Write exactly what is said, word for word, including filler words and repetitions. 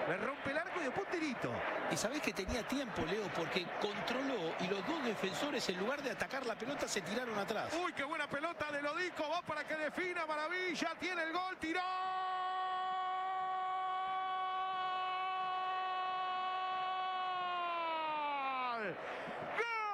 Le rompe el arco y después un tirito. Y sabés que tenía tiempo, Leo, porque controló y los dos defensores, en lugar de atacar la pelota, se tiraron atrás. Uy, qué buena pelota de Lodico. Va para que defina. Maravilla. Tiene el gol. Tiró.